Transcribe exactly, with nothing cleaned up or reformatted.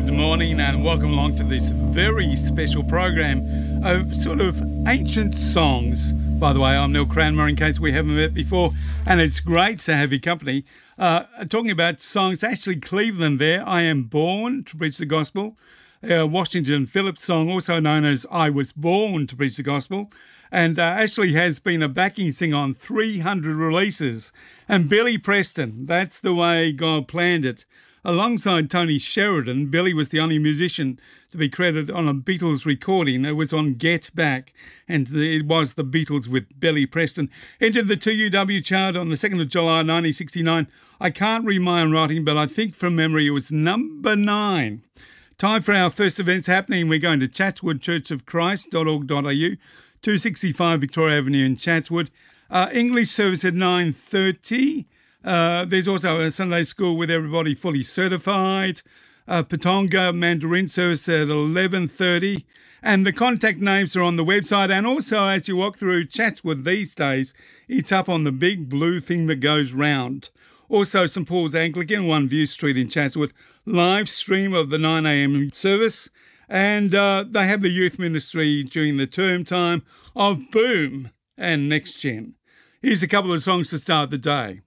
Good morning and welcome along to this very special program of sort of ancient songs. By the way, I'm Neil Cranmer, in case we haven't met before, and it's great to have your company. Uh, talking about songs, actually Cleveland there, I Am Born to Preach the Gospel. Uh, Washington Phillips song, also known as I Was Born to Preach the Gospel, and uh, actually has been a backing singer on three hundred releases. And Billy Preston, That's the Way God Planned It. Alongside Tony Sheridan, Billy was the only musician to be credited on a Beatles recording. It was on Get Back, and it was the Beatles with Billy Preston. Entered the two U W chart on the second of July nineteen sixty-nine. I can't read my own writing, but I think from memory it was number nine. Time for our first events happening. We're going to chatswood church of christ dot org dot a u, two sixty-five Victoria Avenue in Chatswood. Uh, English service at nine thirty. Uh, there's also a Sunday school with everybody fully certified. Uh, Patonga Mandarin service at eleven thirty. And the contact names are on the website. And also, as you walk through Chatswood these days, it's up on the big blue thing that goes round. Also, St Paul's Anglican, One View Street in Chatswood, live stream of the nine a.m. service. And uh, they have the youth ministry during the term time of Boom and Next Gen. Here's a couple of songs to start the day.